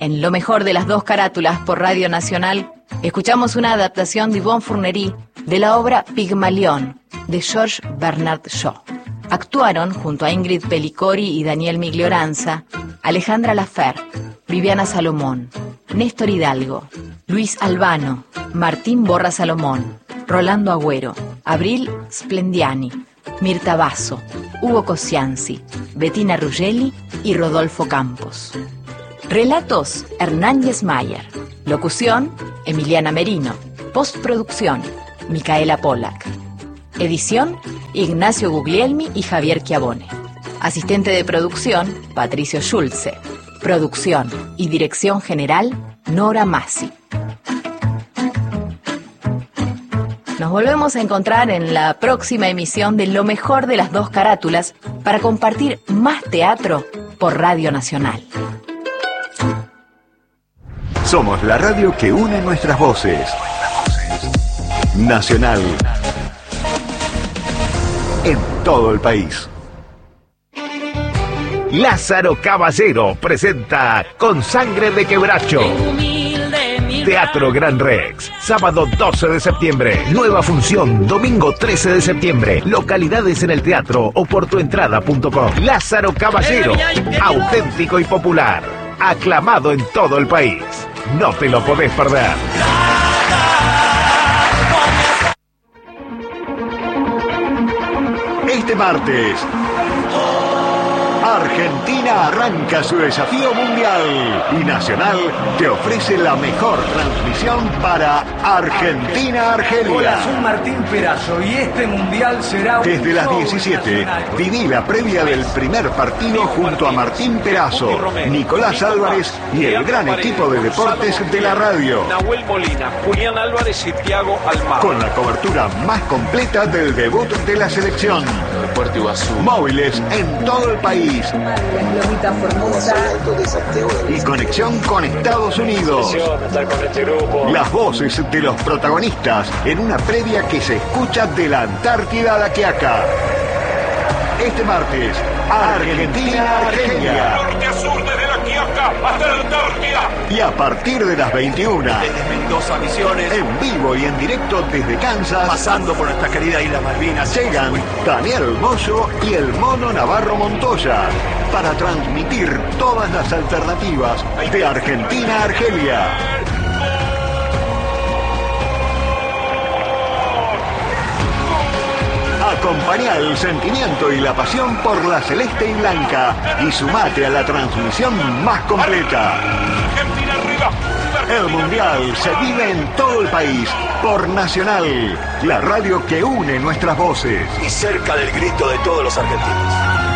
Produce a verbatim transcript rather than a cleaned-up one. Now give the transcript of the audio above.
En Lo mejor de las dos carátulas por Radio Nacional, escuchamos una adaptación de Yvonne Fournery de la obra Pigmalión, de George Bernard Shaw. Actuaron, junto a Ingrid Pellicori y Daniel Miglioranza, Alejandra Lafer, Viviana Salomón, Néstor Hidalgo, Luis Albano, Martín Borra Salomón, Rolando Agüero, Abril Splendiani, Mirta Basso, Hugo Cosianzi, Bettina Ruggeli y Rodolfo Campos. Relatos, Hernán Yesmayer. Locución, Emiliana Merino. Postproducción, Micaela Pollack. Edición, Ignacio Guglielmi y Javier Chiavone. Asistente de producción, Patricio Schulze. Producción y dirección general, Nora Massi. Nos volvemos a encontrar en la próxima emisión de Lo mejor de las dos carátulas para compartir más teatro por Radio Nacional. Somos la radio que une nuestras voces. Nacional. En todo el país. Lázaro Caballero presenta Con sangre de quebracho. Teatro Gran Rex, sábado doce de septiembre, nueva función, domingo trece de septiembre, localidades en el teatro o por tu entrada punto com. Lázaro Caballero, auténtico y popular, aclamado en todo el país. No te lo podés perder. Este martes, Argentina arranca su desafío mundial y Nacional te ofrece la mejor transmisión para Argentina-Argelia. Hola, soy Martín Perazo y este mundial será un Desde las diecisiete, viví la previa del primer partido junto a Martín Perazo, Nicolás Álvarez y el gran equipo de deportes de la radio. Nahuel Molina, Julián Álvarez y Thiago Almagro. Con la cobertura más completa del debut de la selección. Puerto Iguazú. Móviles en todo el país. Y conexión con Estados Unidos. Las voces de los protagonistas en una previa que se escucha de la Antártida a la Quiaca. Este martes, Argentina-Argelia. Norte a sur desde la Quiaca hasta la Antártida. Y a partir de las veintiuna, desde Mendoza, Misiones, en vivo y en directo desde Kansas, pasando por nuestra querida isla Malvinas, llegan Daniel Mozo y el Mono Navarro Montoya para transmitir todas las alternativas de Argentina a Argelia. Acompañá el sentimiento y la pasión por la celeste y blanca y sumate a la transmisión más completa. Argentina arriba. El Mundial se vive en todo el país por Nacional, la radio que une nuestras voces. y cerca del grito de todos los argentinos.